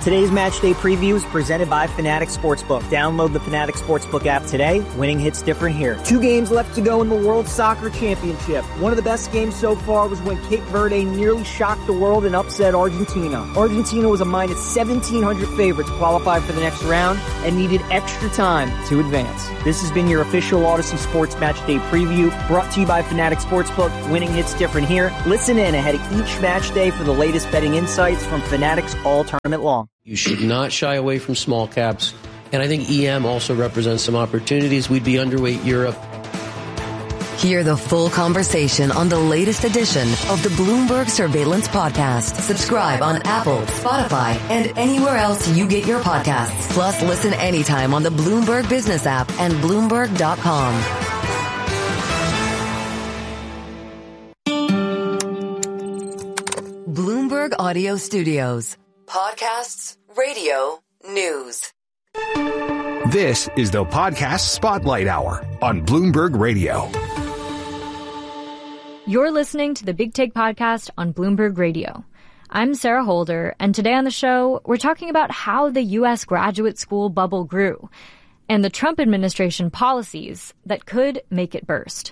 Today's match day preview is presented by Fanatics Sportsbook. Download the Fanatics Sportsbook app today. Winning hits different here. 2 games left to go in the World Soccer Championship. One of the best games so far was when Cape Verde nearly shocked the world and upset Argentina. Argentina was a minus 1,700 favorite to qualify for the next round and needed extra time to advance. This has been your official Odyssey Sports Match Day preview, brought to you by Fanatics Sportsbook. Winning hits different here. Listen in ahead of each match day for the latest betting insights from Fanatics all tournament long. You should not shy away from small caps. And I think EM also represents some opportunities. We'd be underweight Europe. Hear the full conversation on the latest edition of the Bloomberg Surveillance Podcast. Subscribe on Apple, Spotify, and anywhere else you get your podcasts. Plus, listen anytime on the Bloomberg Business app and Bloomberg.com. Bloomberg Audio Studios. Podcasts, radio, news. This is the Podcast Spotlight Hour on Bloomberg Radio. You're listening to the Big Take Podcast on Bloomberg Radio. I'm Sarah Holder, and today on the show, we're talking about how the U.S. graduate school bubble grew and the Trump administration policies that could make it burst.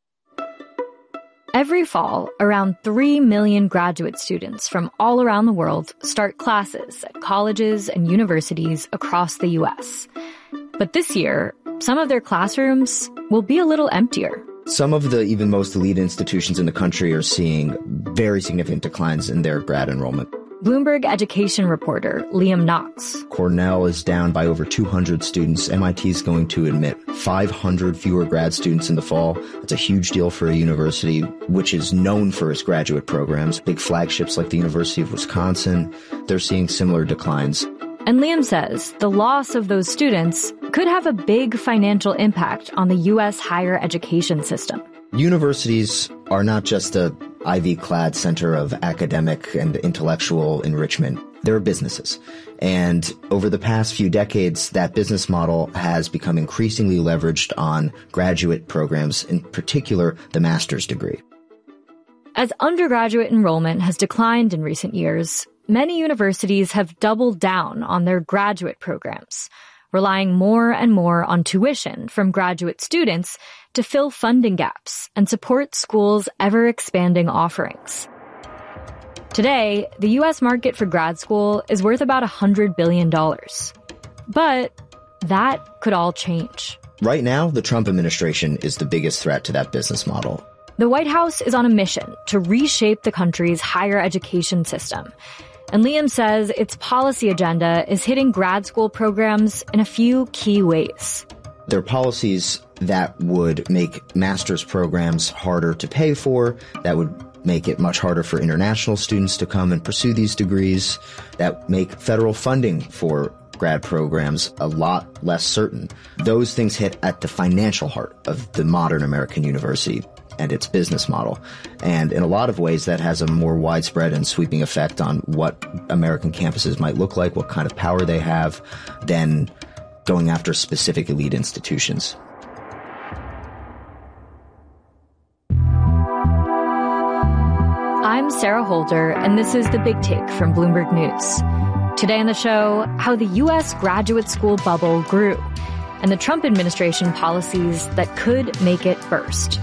Every fall, around 3 million graduate students from all around the world start classes at colleges and universities across the U.S. But this year, some of their classrooms will be a little emptier. Some of the even most elite institutions in the country are seeing very significant declines in their grad enrollment. Bloomberg education reporter Liam Knox. Cornell is down by over 200 students. MIT is going to admit 500 fewer grad students in the fall. That's a huge deal for a university which is known for its graduate programs. Big flagships like the University of Wisconsin, they're seeing similar declines. And Liam says the loss of those students could have a big financial impact on the U.S. higher education system. Universities are not just a ivy-clad center of academic and intellectual enrichment. They're businesses. And over the past few decades, that business model has become increasingly leveraged on graduate programs, in particular the master's degree. As undergraduate enrollment has declined in recent years, many universities have doubled down on their graduate programs, relying more and more on tuition from graduate students to fill funding gaps and support schools' ever-expanding offerings. Today, the U.S. market for grad school is worth about $100 billion. But that could all change. Right now, the Trump administration is the biggest threat to that business model. The White House is on a mission to reshape the country's higher education system. And Liam says its policy agenda is hitting grad school programs in a few key ways. There are policies that would make master's programs harder to pay for, that would make it much harder for international students to come and pursue these degrees, that make federal funding for grad programs a lot less certain. Those things hit at the financial heart of the modern American university and its business model. And in a lot of ways, that has a more widespread and sweeping effect on what American campuses might look like, what kind of power they have, than going after specific elite institutions. I'm Sarah Holder, and this is The Big Take from Bloomberg News. Today on the show, how the U.S. graduate school bubble grew and the Trump administration policies that could make it burst.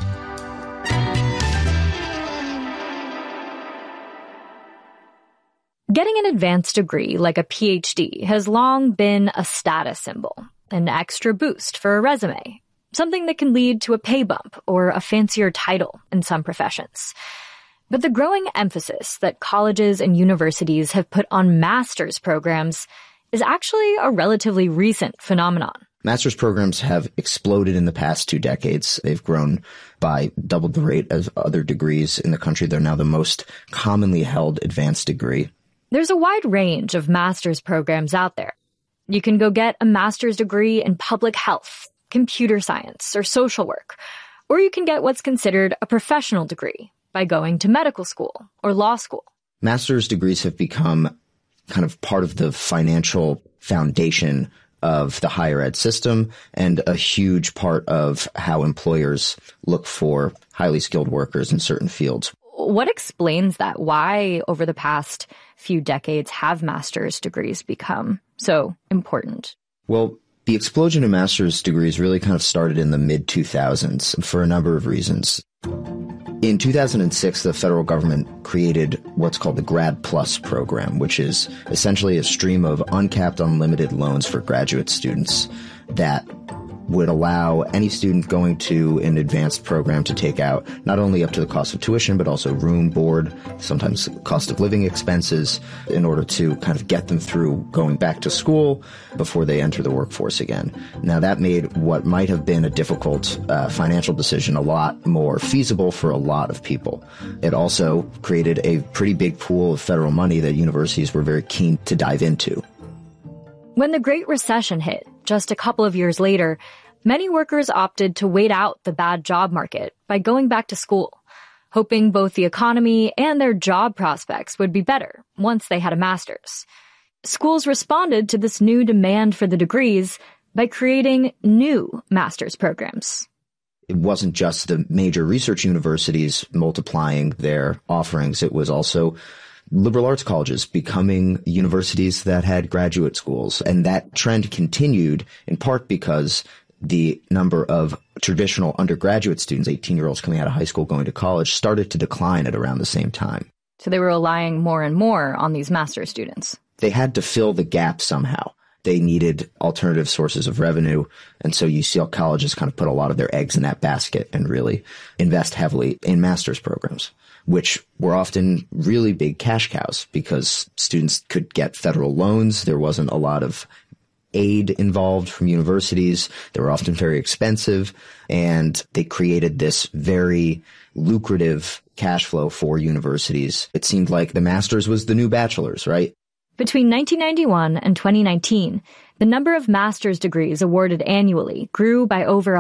Getting an advanced degree like a PhD has long been a status symbol, an extra boost for a resume, something that can lead to a pay bump or a fancier title in some professions. But the growing emphasis that colleges and universities have put on master's programs is actually a relatively recent phenomenon. Master's programs have exploded in the past 2 decades. They've grown by double the rate of other degrees in the country. They're now the most commonly held advanced degree. There's a wide range of master's programs out there. You can go get a master's degree in public health, computer science, or social work. Or you can get what's considered a professional degree by going to medical school or law school. Master's degrees have become kind of part of the financial foundation of the higher ed system and a huge part of how employers look for highly skilled workers in certain fields. what explains that? Why, over the past few decades, have master's degrees become so important? Well, the explosion of master's degrees really kind of started in the mid-2000s for a number of reasons. In 2006, the federal government created what's called the Grad Plus program, which is essentially a stream of uncapped, unlimited loans for graduate students that would allow any student going to an advanced program to take out not only up to the cost of tuition, but also room, board, sometimes cost of living expenses in order to kind of get them through going back to school before they enter the workforce again. Now, that made what might have been a difficult financial decision a lot more feasible for a lot of people. It also created a pretty big pool of federal money that universities were very keen to dive into. When the Great Recession hit, just a couple of years later, many workers opted to wait out the bad job market by going back to school, hoping both the economy and their job prospects would be better once they had a master's. Schools responded to this new demand for the degrees by creating new master's programs. It wasn't just the major research universities multiplying their offerings. It was also liberal arts colleges becoming universities that had graduate schools. And that trend continued in part because the number of traditional undergraduate students, 18-year-olds coming out of high school going to college, started to decline at around the same time. So they were relying more and more on these master's students. They had to fill the gap somehow. They needed alternative sources of revenue. And so you see colleges kind of put a lot of their eggs in that basket and really invest heavily in master's programs, which were often really big cash cows because students could get federal loans. There wasn't a lot of aid involved from universities. They were often very expensive, and they created this very lucrative cash flow for universities. It seemed like the master's was the new bachelor's, right? Between 1991 and 2019, the number of master's degrees awarded annually grew by over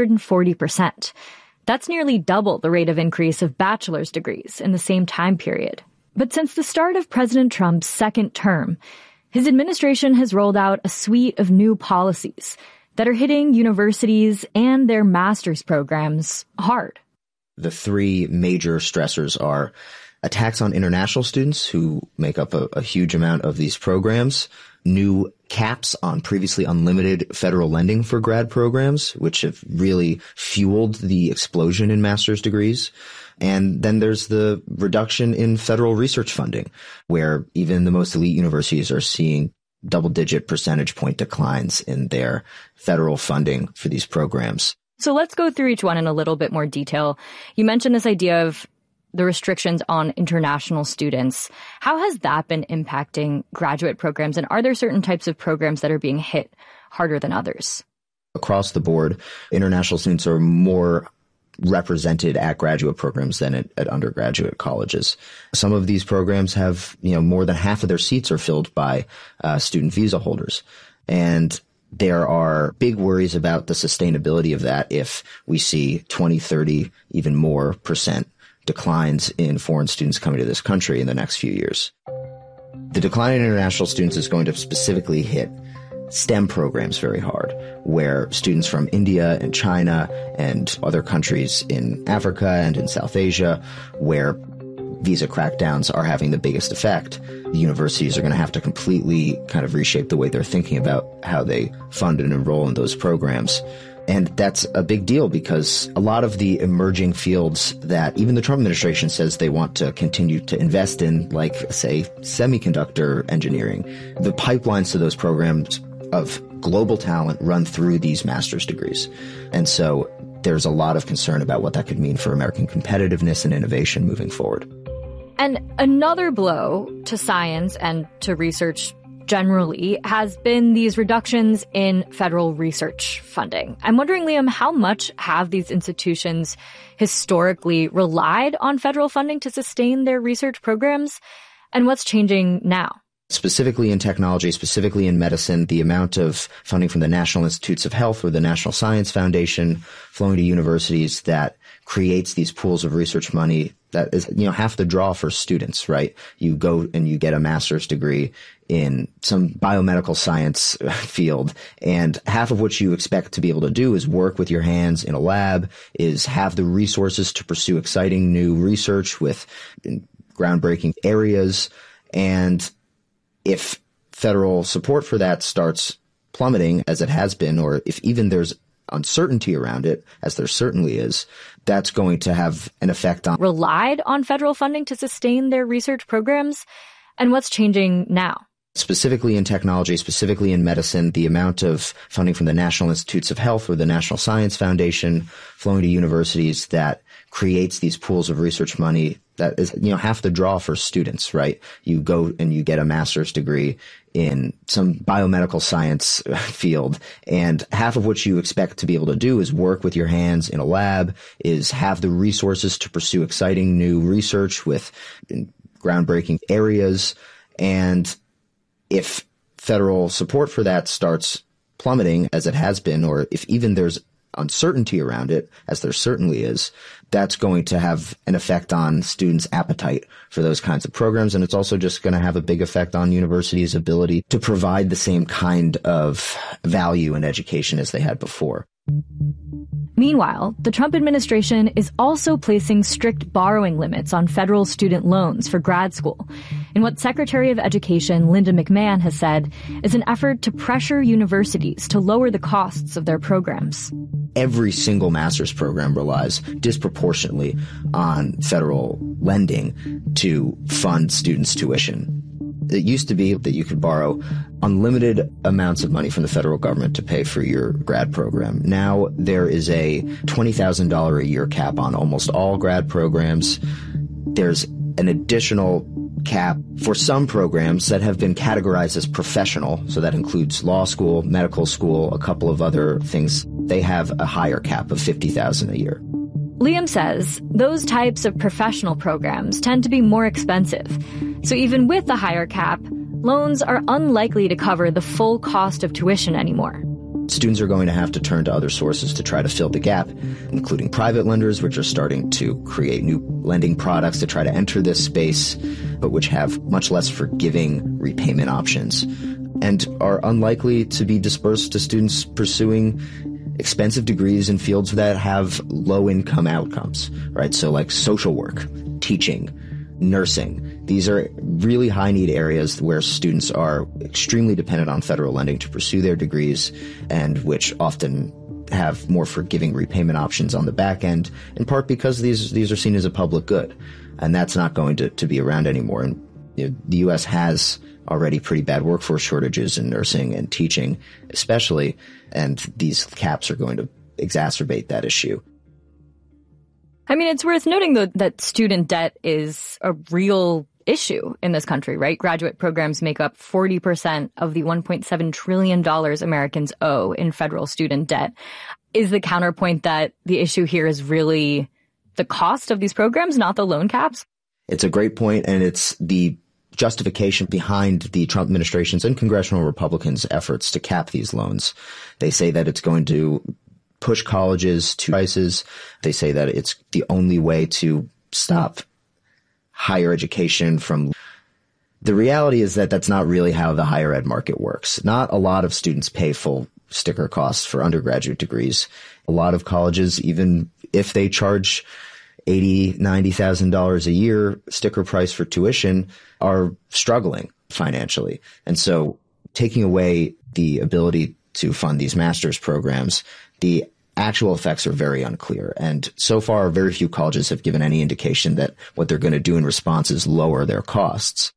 140%. That's nearly double the rate of increase of bachelor's degrees in the same time period. But since the start of President Trump's second term, his administration has rolled out a suite of new policies that are hitting universities and their master's programs hard. The three major stressors are a tax on international students, who make up a huge amount of these programs, new caps on previously unlimited federal lending for grad programs, which have really fueled the explosion in master's degrees. And then there's the reduction in federal research funding, where even the most elite universities are seeing double-digit percentage point declines in their federal funding for these programs. So let's go through each one in a little bit more detail. You mentioned this idea of the restrictions on international students. How has that been impacting graduate programs? And are there certain types of programs that are being hit harder than others? Across the board, international students are more represented at graduate programs than at undergraduate colleges. Some of these programs have, more than half of their seats are filled by student visa holders. And there are big worries about the sustainability of that if we see 20, 30, even more percent declines in foreign students coming to this country in the next few years. The decline in international students is going to specifically hit STEM programs very hard, where students from India and China and other countries in Africa and in South Asia, where visa crackdowns are having the biggest effect, the universities are going to have to completely kind of reshape the way they're thinking about how they fund and enroll in those programs. And that's a big deal because a lot of the emerging fields that even the Trump administration says they want to continue to invest in, like, say, semiconductor engineering, the pipelines to those programs of global talent run through these master's degrees. And so there's a lot of concern about what that could mean for American competitiveness and innovation moving forward. And another blow to science and to research generally has been these reductions in federal research funding. I'm wondering, Liam, how much have these institutions historically relied on federal funding to sustain their research programs? And what's changing now? Specifically in technology, specifically in medicine, the amount of funding from the National Institutes of Health or the National Science Foundation flowing to universities that creates these pools of research money That is, half the draw for students, right? You go and you get a master's degree in some biomedical science field, and half of what you expect to be able to do is work with your hands in a lab, is have the resources to pursue exciting new research with groundbreaking areas. And if federal support for that starts plummeting, as it has been, or if even there's uncertainty around it, as there certainly is, that's going to have an effect on... Relied on federal funding to sustain their research programs? And what's changing now? Specifically in technology, specifically in medicine, the amount of funding from the National Institutes of Health or the National Science Foundation flowing to universities that creates these pools of research money that is, half the draw for students, right? You go and you get a master's degree in some biomedical science field, and half of what you expect to be able to do is work with your hands in a lab, is have the resources to pursue exciting new research with groundbreaking areas. And if federal support for that starts plummeting, as it has been, or if even there's uncertainty around it, as there certainly is, that's going to have an effect on students' appetite for those kinds of programs. And it's also just going to have a big effect on universities' ability to provide the same kind of value in education as they had before. Meanwhile, the Trump administration is also placing strict borrowing limits on federal student loans for grad school, in what Secretary of Education Linda McMahon has said is an effort to pressure universities to lower the costs of their programs. Every single master's program relies disproportionately on federal lending to fund students' tuition. It used to be that you could borrow unlimited amounts of money from the federal government to pay for your grad program. Now there is a $20,000 a year cap on almost all grad programs. There's an additional cap for some programs that have been categorized as professional. So that includes law school, medical school, a couple of other things. They have a higher cap of $50,000 a year. Liam says those types of professional programs tend to be more expensive. So even with the higher cap, loans are unlikely to cover the full cost of tuition anymore. Students are going to have to turn to other sources to try to fill the gap, including private lenders, which are starting to create new lending products to try to enter this space, but which have much less forgiving repayment options and are unlikely to be dispersed to students pursuing expensive degrees in fields that have low-income outcomes, right? So like social work, teaching, nursing. These are really high-need areas where students are extremely dependent on federal lending to pursue their degrees, and which often have more forgiving repayment options on the back end, in part because these are seen as a public good. And that's not going to be around anymore. And the U.S. has already pretty bad workforce shortages in nursing and teaching, especially, and these caps are going to exacerbate that issue. I mean, it's worth noting, though, that student debt is a real issue in this country, right? Graduate programs make up 40% of the $1.7 trillion Americans owe in federal student debt. Is the counterpoint that the issue here is really the cost of these programs, not the loan caps? It's a great point, and it's the justification behind the Trump administration's and congressional Republicans' efforts to cap these loans. They say that it's going to push colleges to prices. They say that it's the only way to stop higher education from... The reality is that that's not really how the higher ed market works. Not a lot of students pay full sticker costs for undergraduate degrees. A lot of colleges, even if they charge $80,000, $90,000 a year sticker price for tuition, are struggling financially. And so taking away the ability to fund these master's programs, the actual effects are very unclear. And so far, very few colleges have given any indication that what they're going to do in response is lower their costs.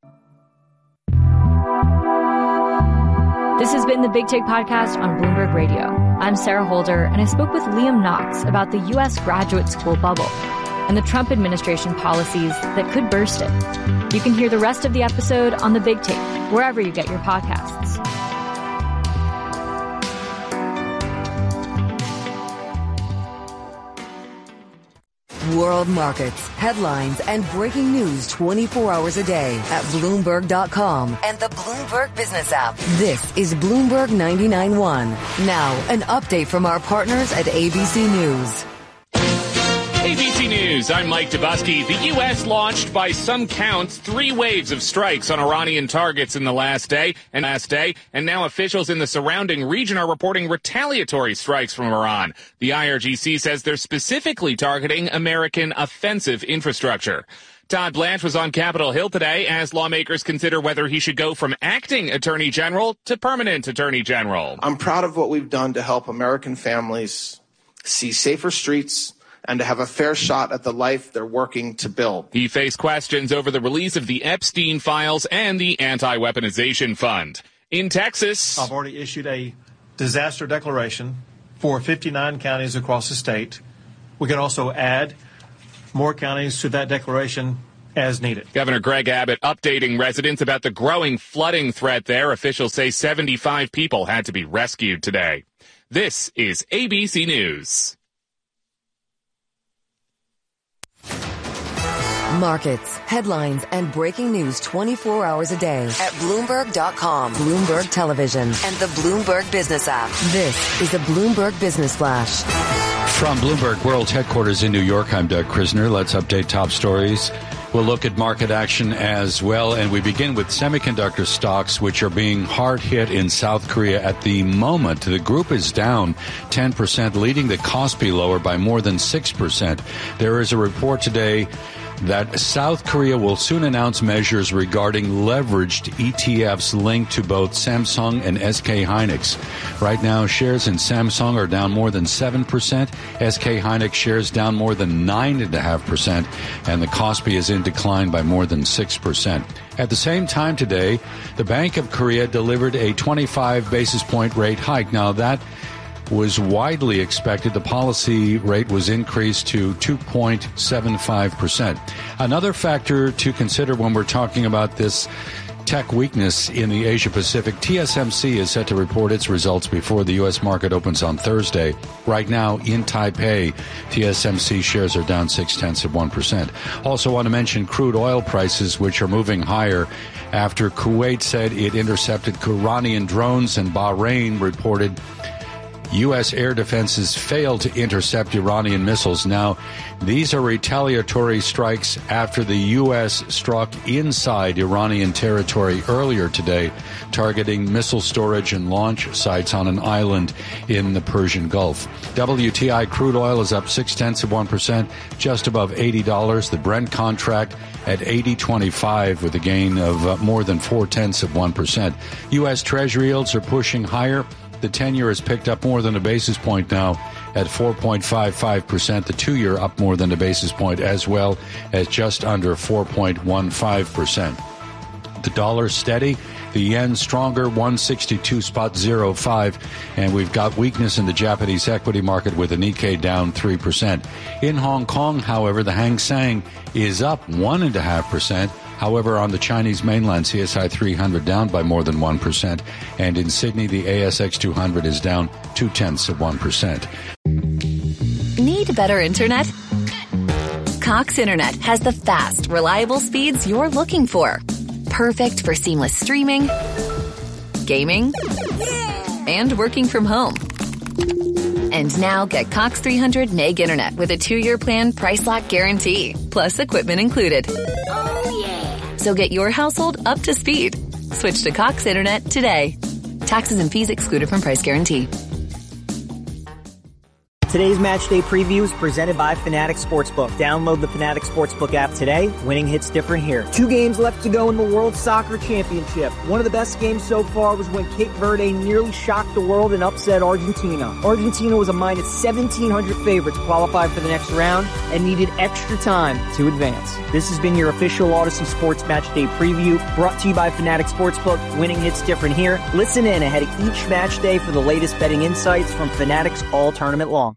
This has been the Big Take Podcast on Bloomberg Radio. I'm Sarah Holder, and I spoke with Liam Knox about the U.S. graduate school bubble and the Trump administration policies that could burst it. You can hear the rest of the episode on The Big Take, wherever you get your podcasts. World markets, headlines, and breaking news 24 hours a day at Bloomberg.com and the Bloomberg Business app. This is Bloomberg 99.1. Now, an update from our partners at ABC News. ABC News, I'm Mike Dubusky. The U.S. launched, by some counts, 3 waves of strikes on Iranian targets in the last day, and now officials in the surrounding region are reporting retaliatory strikes from Iran. The IRGC says they're specifically targeting American offensive infrastructure. Todd Blanche was on Capitol Hill today as lawmakers consider whether he should go from acting Attorney General to permanent Attorney General. I'm proud of what we've done to help American families see safer streets and to have a fair shot at the life they're working to build. He faced questions over the release of the Epstein files and the Anti-Weaponization Fund. In Texas, I've already issued a disaster declaration for 59 counties across the state. We can also add more counties to that declaration as needed. Governor Greg Abbott updating residents about the growing flooding threat there. Officials say 75 people had to be rescued today. This is ABC News. Markets, headlines, and breaking news 24 hours a day at Bloomberg.com, Bloomberg Television, and the Bloomberg Business app. This is the Bloomberg Business Flash. From Bloomberg World's headquarters in New York, I'm Doug Krisner. Let's update top stories. We'll look at market action as well, and we begin with semiconductor stocks, which are being hard hit in South Korea at the moment. The group is down 10%, leading the Kospi lower by more than 6%. There is a report today that South Korea will soon announce measures regarding leveraged ETFs linked to both Samsung and SK Hynix. Right now, shares in Samsung are down more than 7%, SK Hynix shares down more than 9.5%, and the Kospi is in decline by more than 6%. At the same time today, the Bank of Korea delivered a 25 basis point rate hike. Now, that was widely expected. The policy rate was increased to 2.75%. Another factor to consider when we're talking about this tech weakness in the Asia Pacific, TSMC is set to report its results before the U.S. market opens on Thursday. Right now in Taipei, TSMC shares are down 0.6%. Also want to mention crude oil prices, which are moving higher after Kuwait said it intercepted Iranian drones and Bahrain reported U.S. air defenses failed to intercept Iranian missiles. Now, these are retaliatory strikes after the U.S. struck inside Iranian territory earlier today, targeting missile storage and launch sites on an island in the Persian Gulf. WTI crude oil is up 0.6%, just above $80. The Brent contract at $80.25 with a gain of more than 0.4%. U.S. Treasury yields are pushing higher. The 10-year has picked up more than a basis point now at 4.55%. The 2-year up more than a basis point as well as just under 4.15%. The dollar steady, the yen stronger, 162.05, and we've got weakness in the Japanese equity market with the Nikkei down 3%. In Hong Kong, however, the Hang Seng is up 1.5%. However, on the Chinese mainland, CSI 300 down by more than 1%. And in Sydney, the ASX 200 is down 0.2%. Need better internet? Cox Internet has the fast, reliable speeds you're looking for. Perfect for seamless streaming, gaming, and working from home. And now get Cox 300 Meg Internet with a 2-year plan price lock guarantee, plus equipment included. So get your household up to speed. Switch to Cox Internet today. Taxes and fees excluded from price guarantee. Today's match day preview is presented by Fanatics Sportsbook. Download the Fanatics Sportsbook app today. Winning hits different here. 2 games left to go in the World Soccer Championship. One of the best games so far was when Cape Verde nearly shocked the world and upset Argentina. Argentina was a minus 1,700 favorite to qualify for the next round and needed extra time to advance. This has been your official Odyssey Sports Match Day preview, brought to you by Fanatics Sportsbook. Winning hits different here. Listen in ahead of each match day for the latest betting insights from Fanatics all tournament long.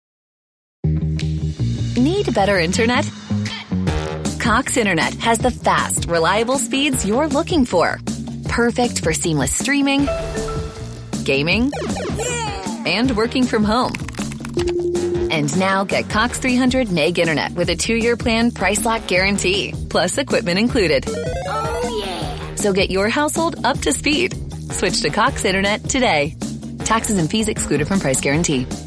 Need better internet? Cox Internet has the fast, reliable speeds you're looking for. Perfect for seamless streaming, gaming, and working from home. And now get Cox 300 Meg Internet with a 2-year plan price lock guarantee, plus equipment included. So get your household up to speed. Switch to Cox Internet today. Taxes and fees excluded from price guarantee.